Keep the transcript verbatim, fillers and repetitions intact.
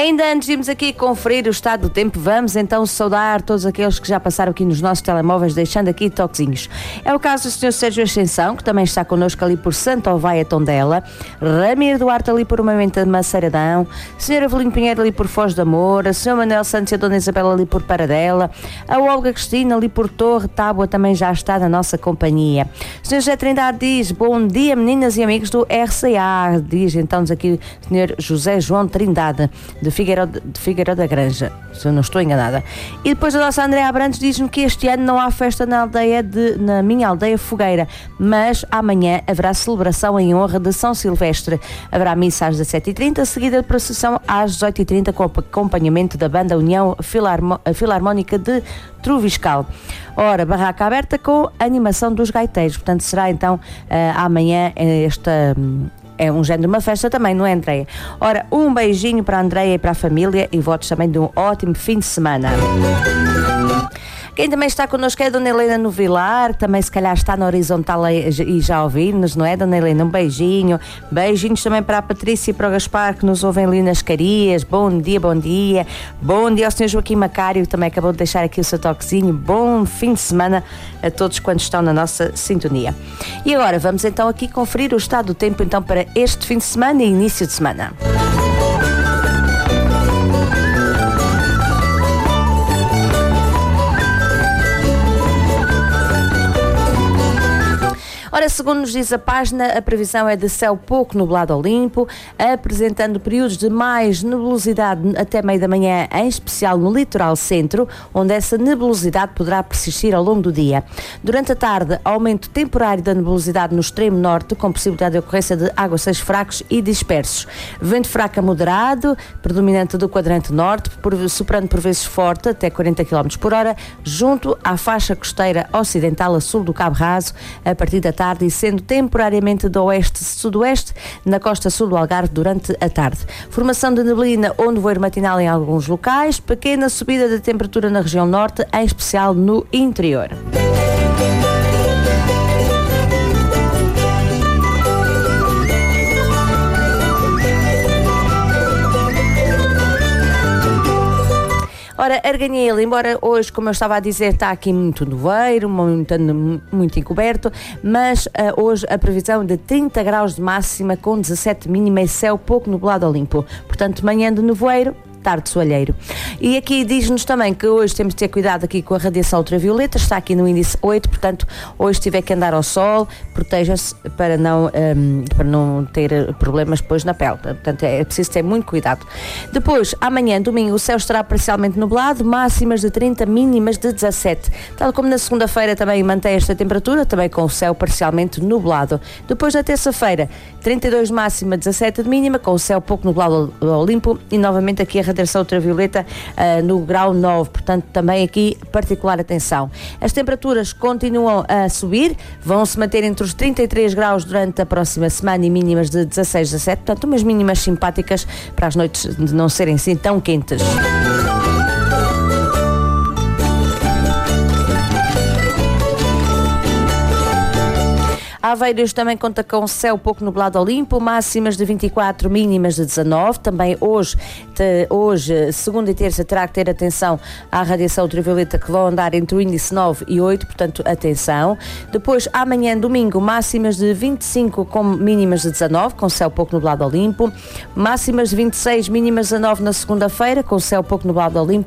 Ainda antes de irmos aqui conferir o estado do tempo, vamos então saudar todos aqueles que já passaram aqui nos nossos telemóveis, deixando aqui toquezinhos. É o caso do senhor Sérgio Ascensão, que também está connosco ali por Santa Oveia Tondela, Ramiro Duarte ali por Mamenta de Maceiradão, senhor Avelino Pinheiro ali por Foz de Amor, a senhor Manuel Santos e a dona Isabela ali por Paradela, a Olga Cristina ali por Torre Tábua também já está na nossa companhia. O senhor José Trindade diz, bom dia meninas e amigos do R C A, diz então-nos aqui o senhor José João Trindade, de Figueiró, de Figueiró da Granja, se eu não estou enganada. E depois a nossa Andréa Abrantes diz-me que este ano não há festa na aldeia de, na minha aldeia Fogueira, mas amanhã haverá celebração em honra de São Silvestre. Haverá missa às dezassete e trinta, seguida de procissão às dezoito e trinta com acompanhamento da banda União Filarmo, Filarmónica de Troviscal. Ora, barraca aberta com animação dos gaiteiros, portanto será então uh, amanhã esta... Um, É um género de uma festa também, não é, Andreia? Ora, um beijinho para a Andreia e para a família e votos também de um ótimo fim de semana. Quem também está connosco é a Dona Helena no Vilar, também se calhar está na horizontal e já ouvir-nos, não é, Dona Helena? Um beijinho. Beijinhos também para a Patrícia e para o Gaspar, que nos ouvem ali nas Carias. Bom dia, bom dia. Bom dia ao senhor Joaquim Macário, que também acabou de deixar aqui o seu toquezinho. Bom fim de semana a todos quantos estão na nossa sintonia. E agora vamos então aqui conferir o estado do tempo então para este fim de semana e início de semana. Ora, segundo nos diz a página, a previsão é de céu pouco nublado ao limpo, apresentando períodos de mais nebulosidade até meio da manhã, em especial no litoral centro, onde essa nebulosidade poderá persistir ao longo do dia. Durante a tarde, aumento temporário da nebulosidade no extremo norte, com possibilidade de ocorrência de aguaceiros fracos e dispersos. Vento fraco a moderado, predominante do quadrante norte, por, soprando por vezes forte, até quarenta quilómetros por hora, junto à faixa costeira ocidental a sul do Cabo Raso, a partir da tarde, e sendo temporariamente do oeste-sudoeste na costa sul do Algarve durante a tarde. Formação de neblina ou nevoeiro matinal em alguns locais, pequena subida da temperatura na região norte, em especial no interior. Ora, Arganhel, embora hoje, como eu estava a dizer, está aqui muito nevoeiro, muito, muito encoberto, mas uh, hoje a previsão de trinta graus de máxima com dezassete mínima e céu pouco nublado ao limpo. Portanto, manhã de nevoeiro, tarde de soalheiro. E aqui diz-nos também que hoje temos de ter cuidado aqui com a radiação ultravioleta, está aqui no índice oito, portanto, hoje se tiver que andar ao sol, proteja-se para não, um, para não ter problemas depois na pele. Portanto, é preciso ter muito cuidado. Depois, amanhã, domingo, o céu estará parcialmente nublado, máximas de trinta, mínimas de dezassete. Tal como na segunda-feira também mantém esta temperatura, também com o céu parcialmente nublado. Depois, na terça-feira, trinta e dois de máxima, dezassete de mínima, com o céu pouco nublado ao limpo e novamente aqui a radiação ultravioleta uh, no grau nove, portanto também aqui particular atenção. As temperaturas continuam a subir, vão se manter entre os trinta e três graus durante a próxima semana e mínimas de dezasseis, dezassete, portanto umas mínimas simpáticas para as noites de não serem assim tão quentes. Aveiros também conta com céu pouco nublado ao limpo, máximas de vinte e quatro, mínimas de dezanove. Também hoje, te, hoje, segunda e terça, terá que ter atenção à radiação ultravioleta, que vão andar entre o índice nove e oito, portanto, atenção. Depois, amanhã, domingo, máximas de vinte e cinco com mínimas de dezanove, com céu pouco nublado ao limpo. Máximas de vinte e seis, mínimas de dezanove na segunda-feira, com céu pouco nublado ao limpo.